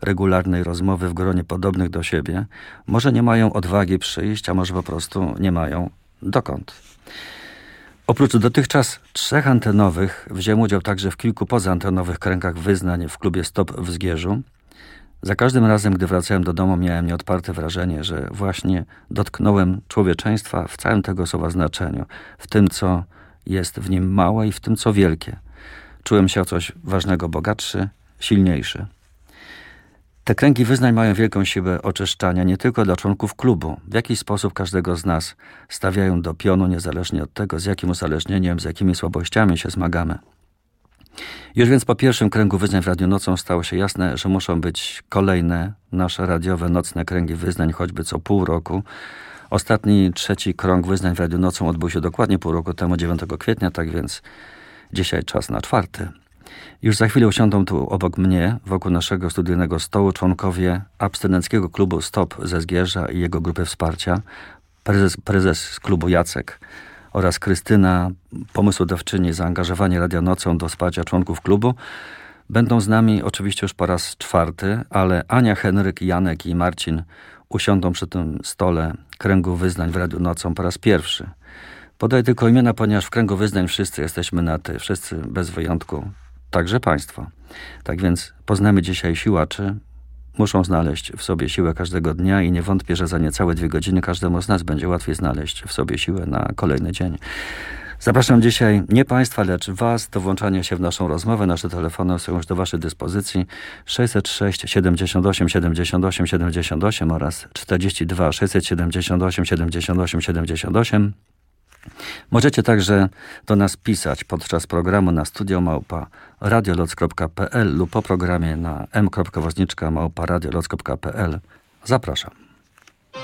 regularnej rozmowy w gronie podobnych do siebie, może nie mają odwagi przyjść, a może po prostu nie mają dokąd. Oprócz dotychczas 3 antenowych wziąłem udział także w kilku pozaantenowych kręgach wyznań w klubie Stop w Zgierzu. Za każdym razem, gdy wracałem do domu, miałem nieodparte wrażenie, że właśnie dotknąłem człowieczeństwa w całym tego słowa znaczeniu, w tym, co jest w nim małe i w tym, co wielkie. Czułem się o coś ważnego bogatszy, silniejszy. Te kręgi wyznań mają wielką siłę oczyszczania nie tylko dla członków klubu. W jakiś sposób każdego z nas stawiają do pionu, niezależnie od tego, z jakim uzależnieniem, z jakimi słabościami się zmagamy. Już więc po pierwszym kręgu wyznań w Radiu Nocą stało się jasne, że muszą być kolejne nasze radiowe, nocne kręgi wyznań, choćby co pół roku. Ostatni 3. krąg wyznań w Radiu Nocą odbył się dokładnie pół roku temu, 9 kwietnia, tak więc dzisiaj czas na 4. Już za chwilę usiądą tu obok mnie, wokół naszego studyjnego stołu, członkowie klubu Stop ze Zgierza i jego grupy wsparcia, prezes z klubu Jacek oraz Krystyna, pomysłodawczyni, zaangażowanie Radia Nocą do wsparcia członków klubu. Będą z nami oczywiście już po raz 4, ale Ania, Henryk, Janek i Marcin usiądą przy tym stole kręgu wyznań w Radiu Nocą po raz 1. Podaję tylko imiona, ponieważ w kręgu wyznań wszyscy jesteśmy na ty, wszyscy bez wyjątku, także państwo. Tak więc poznamy dzisiaj siłaczy. Muszą znaleźć w sobie siłę każdego dnia i nie wątpię, że za niecałe 2 godziny każdemu z nas będzie łatwiej znaleźć w sobie siłę na kolejny dzień. Zapraszam dzisiaj nie państwa, lecz was do włączania się w naszą rozmowę. Nasze telefony są już do waszej dyspozycji 606 78 78 78 oraz 42 678 78 78. Możecie także do nas pisać podczas programu na studio@radioloc.pl lub po programie na m.woźniczka@radioloc.pl. Zapraszam.